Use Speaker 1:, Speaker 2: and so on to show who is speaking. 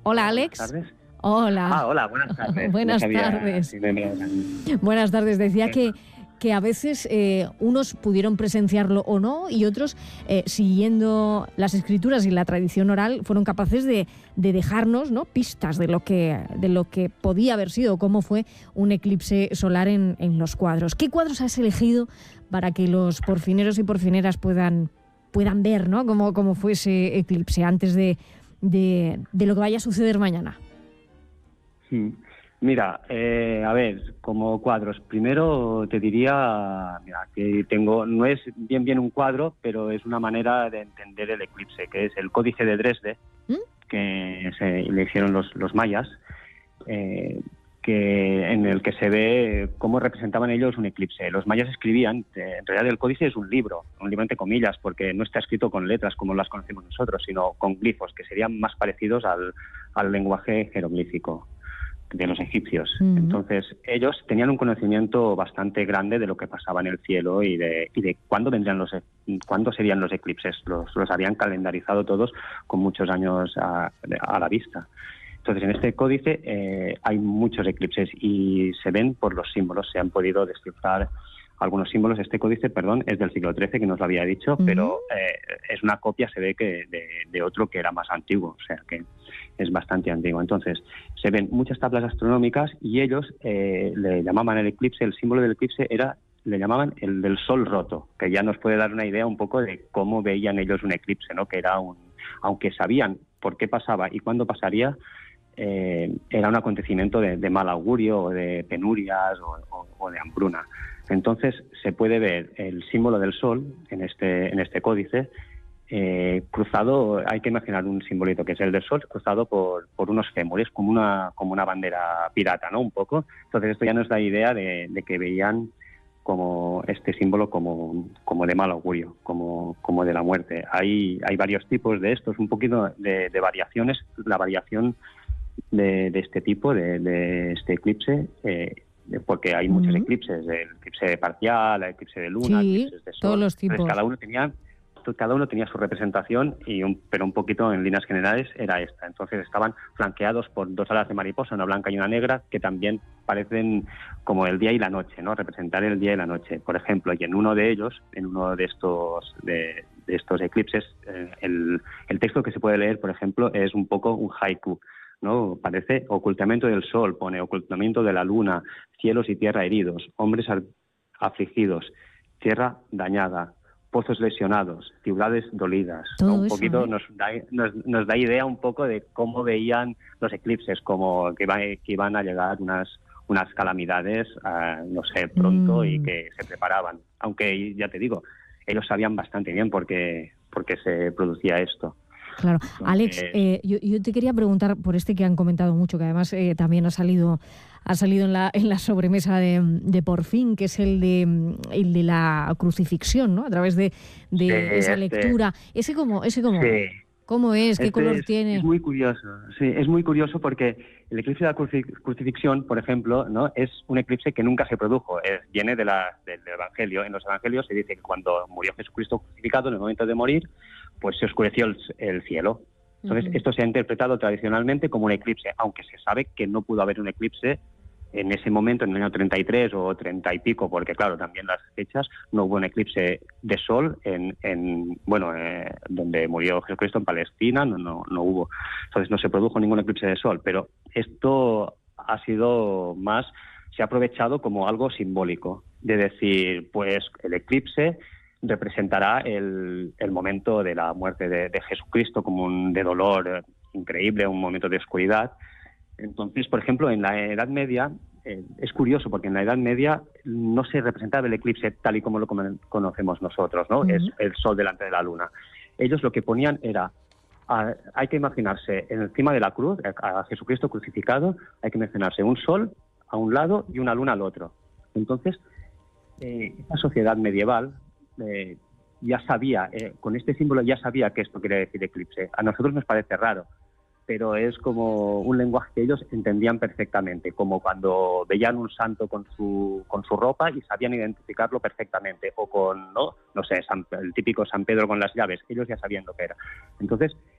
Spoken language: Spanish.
Speaker 1: Hola,
Speaker 2: Buenas
Speaker 1: Alex.
Speaker 2: tardes.
Speaker 1: Hola.
Speaker 2: Hola, buenas tardes.
Speaker 1: Buenas
Speaker 2: No sabía
Speaker 1: tardes.
Speaker 2: si me-
Speaker 1: Buenas tardes. Decía que a veces unos pudieron presenciarlo o no y otros, siguiendo las escrituras y la tradición oral, fueron capaces de dejarnos, ¿no?, pistas de lo que podía haber sido, cómo fue un eclipse solar en los cuadros. ¿Qué cuadros has elegido para que los porfineros y porfineras puedan ver, ¿no?, cómo fue ese eclipse antes de lo que vaya a suceder mañana?
Speaker 2: Mira, a ver, como cuadros, primero te diría, mira, que no es bien un cuadro, pero es una manera de entender el eclipse, que es el Códice de Dresde, que le hicieron los mayas, en el que se ve cómo representaban ellos un eclipse. Los mayas escribían, en realidad el códice es un libro entre comillas, porque no está escrito con letras como las conocemos nosotros, sino con glifos, que serían más parecidos al lenguaje jeroglífico de los egipcios. Entonces, ellos tenían un conocimiento bastante grande de lo que pasaba en el cielo y de cuándo serían los eclipses. Los habían calendarizado todos con muchos años a la vista. Entonces, en este códice hay muchos eclipses y se ven por los símbolos. Se han podido descifrar algunos símbolos. Este códice, es del siglo XIII, que nos lo había dicho, pero es una copia, se ve que de otro que era más antiguo, o sea que es bastante antiguo. Entonces, se ven muchas tablas astronómicas y ellos le llamaban el eclipse, el símbolo del eclipse le llamaban el del sol roto, que ya nos puede dar una idea un poco de cómo veían ellos un eclipse, ¿no? Que era aunque sabían por qué pasaba y cuándo pasaría, era un acontecimiento de mal augurio o de penurias o de hambruna. Entonces se puede ver el símbolo del sol en este códice cruzado. Hay que imaginar un simbolito que es el del sol cruzado por unos fémures, como una bandera pirata, ¿no? Un poco. Entonces esto ya nos da idea de que veían como este símbolo como de mal augurio, como de la muerte. Hay varios tipos de estos, un poquito de variaciones. La variación de este tipo, de este eclipse, porque hay muchos eclipses, el eclipse parcial, el eclipse de luna,
Speaker 1: Sí,
Speaker 2: eclipses de sol.
Speaker 1: todos los tipos.
Speaker 2: Entonces, cada uno tenía su representación, pero un poquito en líneas generales era esta. Entonces estaban flanqueados por dos alas de mariposa, una blanca y una negra, que también parecen como el día y la noche, ¿no? Representar el día y la noche, por ejemplo. Y en uno de ellos, en uno de estos eclipses, el texto que se puede leer, por ejemplo, es un poco un haiku, ¿no? Parece ocultamiento del sol, pone ocultamiento de la luna, cielos y tierra heridos, hombres afligidos, tierra dañada, pozos lesionados, ciudades dolidas, ¿no? Un poquito nos da idea un poco de cómo veían los eclipses, como que iban a llegar unas calamidades, no sé, pronto, y que se preparaban. Aunque, ya te digo, ellos sabían bastante bien por qué se producía esto.
Speaker 1: Claro. Alex, yo te quería preguntar por este que han comentado mucho, que además también ha salido en la sobremesa de Por Fin, que es el de la crucifixión, ¿no? A través de esa lectura. ¿Ese cómo ¿Cómo es? ¿Qué color tiene?
Speaker 2: Es muy curioso. Sí, es muy curioso porque el eclipse de la crucifixión, por ejemplo, ¿no? Es un eclipse que nunca se produjo. Viene del Evangelio. En los Evangelios se dice que cuando murió Jesucristo crucificado, en el momento de morir, pues se oscureció el cielo. Entonces, esto se ha interpretado tradicionalmente como un eclipse, aunque se sabe que no pudo haber un eclipse en ese momento, en el año 33 o 30 y pico, porque claro, también las fechas, no hubo un eclipse de sol donde murió Jesucristo, en Palestina, no hubo. Entonces no se produjo ningún eclipse de sol, pero esto se ha aprovechado como algo simbólico, de decir, pues el eclipse representará el momento de la muerte de Jesucristo, como un de dolor increíble, un momento de oscuridad. Entonces, por ejemplo, en la Edad Media, es curioso porque en la Edad Media no se representaba el eclipse tal y como lo conocemos nosotros, ¿no? Es el sol delante de la luna. Ellos lo que ponían era, hay que imaginarse encima de la cruz, a Jesucristo crucificado, hay que imaginarse un sol a un lado y una luna al otro. Entonces, esta sociedad medieval ya sabía, con este símbolo ya sabía que esto quería decir eclipse. A nosotros nos parece raro, pero es como un lenguaje que ellos entendían perfectamente, como cuando veían un santo con su ropa y sabían identificarlo perfectamente, o con, no sé, el típico San Pedro con las llaves, ellos ya sabían lo que era. Entonces,